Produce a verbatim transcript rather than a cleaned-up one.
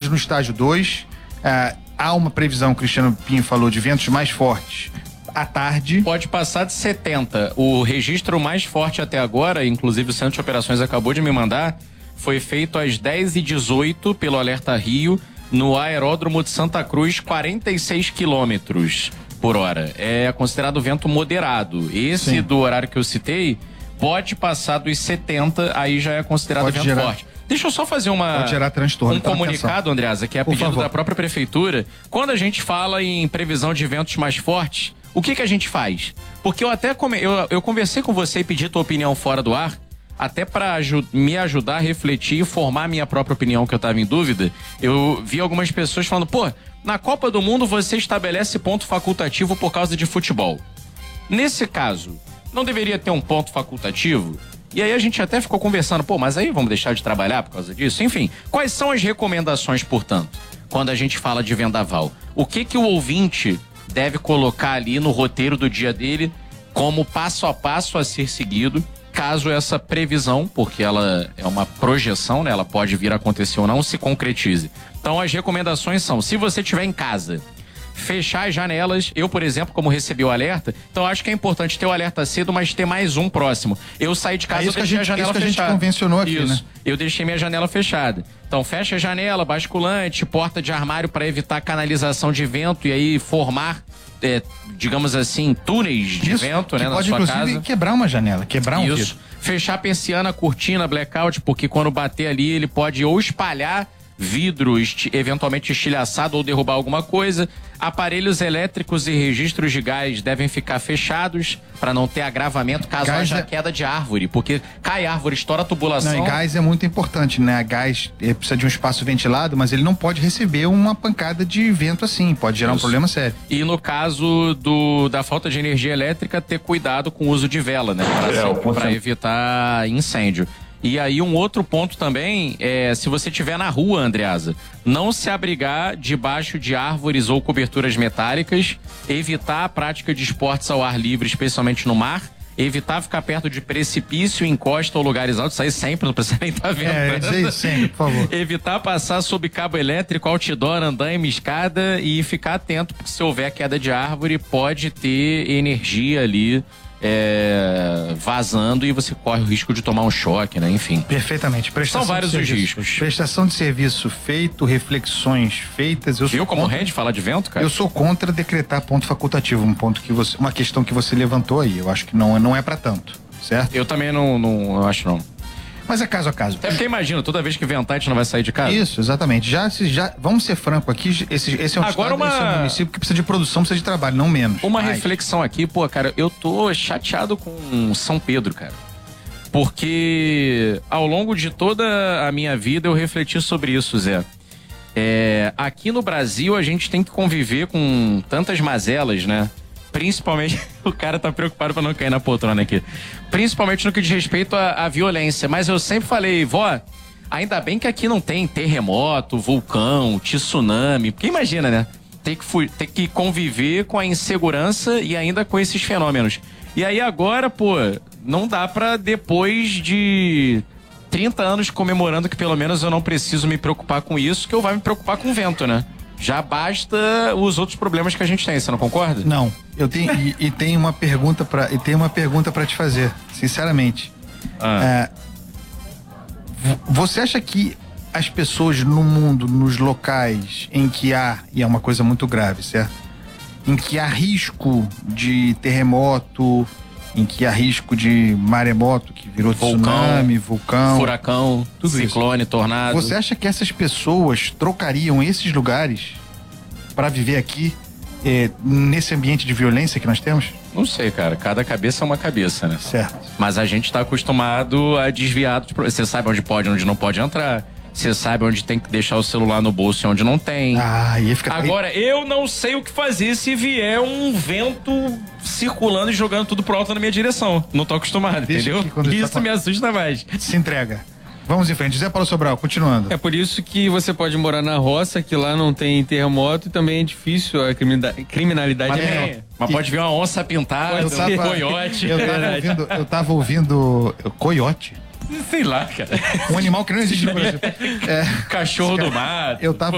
no estágio dois. É, há uma previsão, o Cristiano Pinho falou, de ventos mais fortes à tarde. Pode passar de setenta. O registro mais forte até agora, inclusive o Centro de Operações acabou de me mandar, foi feito às dez e dezoito pelo Alerta Rio, no aeródromo de Santa Cruz, quarenta e seis quilômetros por hora. É considerado vento moderado. Esse Sim. do horário que eu citei pode passar dos setenta, aí já é considerado pode vento gerar, forte. Deixa eu só fazer uma, pode gerar transtorno, um comunicado, Andreasa, que é a Por pedido favor. da própria prefeitura. Quando a gente fala em previsão de ventos mais fortes, o que que a gente faz? Porque eu até come, eu, eu conversei com você e pedi tua opinião fora do ar, até para aju me ajudar a refletir e formar a minha própria opinião, que eu estava em dúvida. Eu vi algumas pessoas falando, pô, na Copa do Mundo você estabelece ponto facultativo por causa de futebol. Nesse caso, não deveria ter um ponto facultativo? E aí a gente até ficou conversando, pô, mas aí vamos deixar de trabalhar por causa disso? Enfim, quais são as recomendações, portanto, quando a gente fala de vendaval? O que que o ouvinte deve colocar ali no roteiro do dia dele como passo a passo a ser seguido, caso essa previsão, porque ela é uma projeção, né? Ela pode vir a acontecer ou não, se concretize. Então as recomendações são, se você estiver em casa, fechar as janelas. Eu, por exemplo, como recebi o alerta, então acho que é importante ter o alerta cedo, mas ter mais um próximo. Eu saí de casa, é eu deixei a, a, gente, a janela isso que fechada. A gente convencionou aqui, isso. né? Eu deixei minha janela fechada. Então fecha a janela, basculante, porta de armário para evitar canalização de vento e aí formar, é, digamos assim, túneis de isso, vento, né, na pode, sua inclusive, casa. Quebrar uma janela, quebrar um Isso. vidro. Fechar a persiana, cortina, blackout, porque quando bater ali ele pode ou espalhar vidro, esti eventualmente estilhaçado ou derrubar alguma coisa. Aparelhos elétricos e registros de gás devem ficar fechados para não ter agravamento caso gás haja é... queda de árvore, porque cai árvore, estoura a tubulação. Não, e gás é muito importante, né? Gás precisa de um espaço ventilado, mas ele não pode receber uma pancada de vento assim, pode gerar Isso. um problema sério. E no caso do, da falta de energia elétrica, ter cuidado com o uso de vela, né? Para é, evitar incêndio. E aí um outro ponto também é, se você estiver na rua, Andreasa, não se abrigar debaixo de árvores ou coberturas metálicas, evitar a prática de esportes ao ar livre, especialmente no mar, evitar ficar perto de precipício, encosta ou lugares altos, isso aí sempre, não precisa nem estar vendo. É, isso aí sempre, por favor. Evitar passar sob cabo elétrico, outdoor, andaime, escada e ficar atento, porque se houver queda de árvore, pode ter energia ali É, vazando e você corre o risco de tomar um choque, né? Enfim. Perfeitamente. Prestação São vários os riscos. Prestação de serviço feito, reflexões feitas. Eu Viu como contra... rende falar de vento, cara? Eu sou contra decretar ponto facultativo, um ponto que você, uma questão que você levantou aí. Eu acho que não, não é pra tanto, certo? Eu também não, não eu acho não. Mas é caso a caso. Até porque imagina, toda vez que ventar a gente não vai sair de casa. Isso, exatamente. Já, já vamos ser franco aqui, esse, esse é um Agora estado, uma... esse é um município que precisa de produção, precisa de trabalho, não menos. Uma mais. reflexão aqui, pô, cara, eu tô chateado com São Pedro, cara. Porque ao longo de toda a minha vida eu refleti sobre isso, Zé. É, aqui no Brasil a gente tem que conviver com tantas mazelas, né? Principalmente, o cara tá preocupado pra não cair na poltrona aqui. Principalmente no que diz respeito à, à violência. Mas eu sempre falei, vó, ainda bem que aqui não tem terremoto, vulcão, tsunami. Porque imagina, né? Ter que, ter que conviver com a insegurança e ainda com esses fenômenos. E aí agora, pô, não dá pra depois de trinta anos comemorando que pelo menos eu não preciso me preocupar com isso, que eu vou me preocupar com o vento, né? Já basta os outros problemas que a gente tem, você não concorda? Não. Eu tenho e, e tenho uma pergunta para e tenho uma pergunta para te fazer, sinceramente. Ah. É, você acha que as pessoas no mundo, nos locais em que há, e é uma coisa muito grave, certo? Em que há risco de terremoto, em que há risco de maremoto, que virou vulcão, tsunami, vulcão, furacão, tudo ciclone, isso. tornado. Você acha que essas pessoas trocariam esses lugares para viver aqui, eh, nesse ambiente de violência que nós temos? Não sei, cara. Cada cabeça é uma cabeça, né? Certo. Mas a gente tá acostumado a desviar. Você sabe onde pode e onde não pode entrar. Você sabe onde tem que deixar o celular no bolso e onde não tem. Ah, e fica... Agora, eu não sei o que fazer se vier um vento circulando e jogando tudo pro alto na minha direção. Não tô acostumado, Deixa entendeu? Isso tá... me assusta mais. Se entrega. Vamos em frente. José Paulo Sobral, continuando. É por isso que você pode morar na roça, que lá não tem terremoto e também é difícil, a criminalidade mas, é menor. É, mas pode vir uma onça pintada, um tava, coiote. Eu tava ouvindo... Eu tava ouvindo coiote? Sei lá, cara. Um animal que não existe no Brasil. É, cachorro do mato. Eu tava